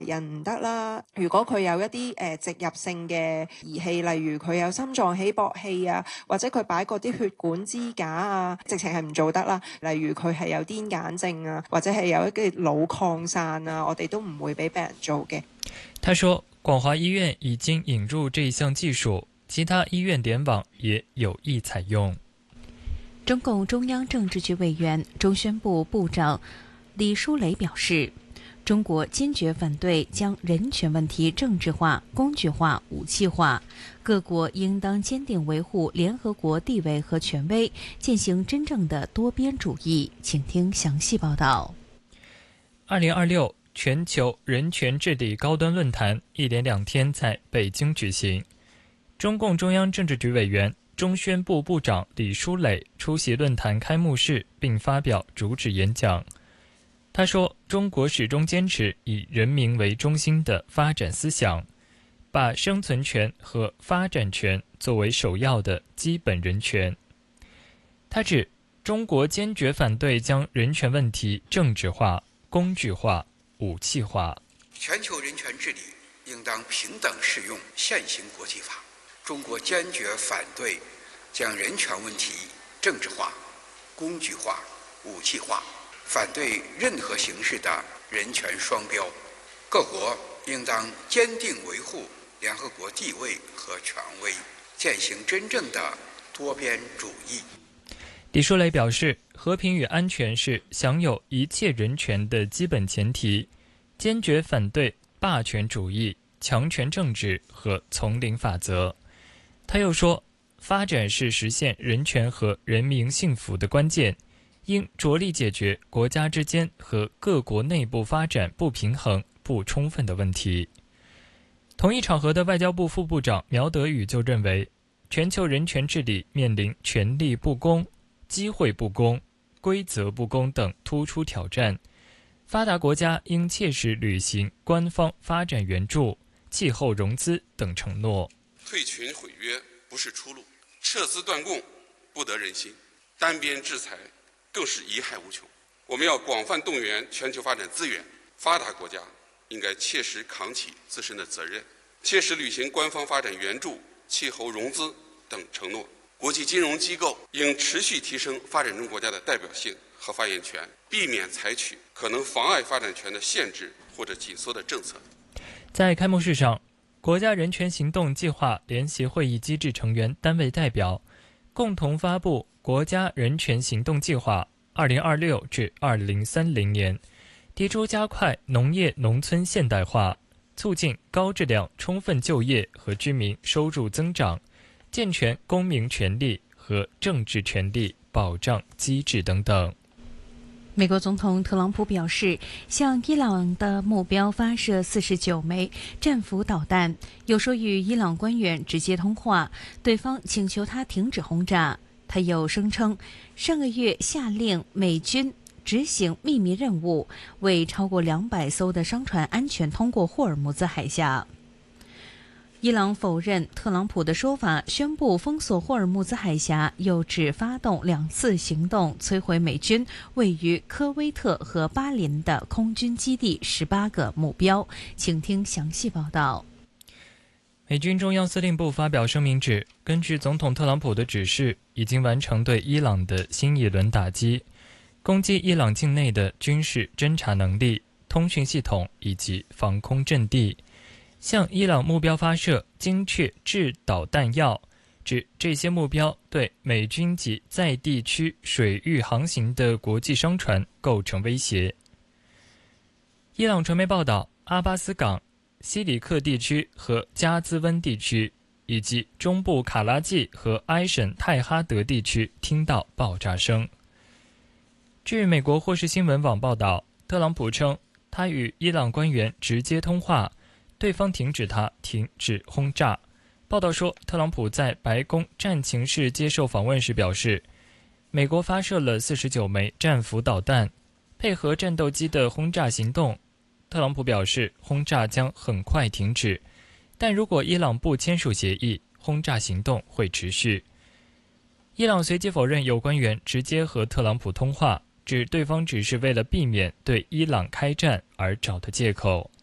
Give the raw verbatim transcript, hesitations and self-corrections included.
人唔得啦，如果佢有一啲誒、呃、植入性嘅儀器，例如佢有心臟起搏器啊，或者佢擺嗰啲血管支架啊，直情係唔做得啦。例如佢係有癲癇症啊，或者係有一啲腦擴散啊，我哋都唔會俾病人做嘅。 他說，廣華醫院已經引入這一項技術，其他醫院聯網也有意採用。 中共中央政治局委員、中宣部部長李書磊表示，中國堅決反對將人權問題政治化、工具化、武器化，各國應當堅定維護聯合國地位和權威，踐行真正的多邊主義。請聽詳細報道。 二零二六全球人權治理高端論壇一連兩天在北京舉行，中共中央政治局委員、中宣部部長李書磊出席論壇開幕式並發表主旨演講。他說，中國始終堅持以人民為中心的發展思想，把生存權和發展權作為首要的基本人權。他指，中國堅決反對將人權問題政治化、工具化、武器化。 全球人權治理應當平等適用現行國際法。中國堅決反對將人權問題政治化、工具化、武器化，反對任何形式的人權雙標。各國應當堅定維護聯合國地位和權威，踐行真正的多邊主義。 李書磊表示，和平與安全是享有一切人權的基本前提，堅決反對霸權主義、強權政治和叢林法則。他又說，發展是實現人權和人民幸福的關鍵，應着力解決國家之間和各國內部發展不平衡、不充分的問題。同一場合的外交部副部長苗德宇就認為，全球人權治理面臨權力不公、機會不公、規則不公等突出挑戰，發達國家應切實履行官方發展援助、氣候融資等承諾。 退群毀約不是出路，撤資斷供不得人心，單邊制裁更是貽害無窮。我們要廣泛動員全球發展資源，發達國家應該切實扛起自身的責任，切實履行官方發展援助、氣候融資等承諾。國際金融機構應持續提升發展中國家的代表性和發言權，避免採取可能妨礙發展權的限制或者緊縮的政策。 在開幕式上，國家人權行動計劃聯席會議機制成員單位代表共同發布國家人權行動計劃二零二六至二零三零年，提出加快農業農村現代化，促進高質量充分就業和居民收入增長，健全公民權利和政治權利保障機制等等。 美國總統特朗普表示，向伊朗的目標發射四十九枚戰斧導彈，有說與伊朗官員直接通話，對方請求他停止轟炸。他又聲稱，上個月下令美軍執行秘密任務，為超過兩百艘的商船安全通過霍爾木茲海峽。伊朗否認特朗普的說法，宣布封鎖霍爾木茲海峽，又指發動兩次行動摧毀美軍位於科威特和巴林的空軍基地十八個目標。請聽詳細報道。 美軍中央司令部發表聲明指，根據總統特朗普的指示，已經完成對伊朗的新一輪打擊，攻擊伊朗境內的軍事偵察能力、通訊系統以及防空陣地，向伊朗目標發射精確制導彈藥，指這些目標對美軍及在地區水域航行的國際商船構成威脅。伊朗傳媒報道，阿巴斯港、西里克地區和加茲溫地區，以及中部卡拉季和埃什泰哈德地區聽到爆炸聲。據美國霍士新聞網報道，特朗普稱他與伊朗官員直接通話，對方停止他停止轟炸。報道說，特朗普在白宮戰情室接受訪問時表示，美國發射了四十九枚戰斧導彈，配合戰鬥機的轟炸行動。特朗普表示，轟炸將很快停止，但如果伊朗不簽署協議，轟炸行動會持續。伊朗隨即否認有官員直接和特朗普通話，指對方只是為了避免對伊朗開戰而找的借口。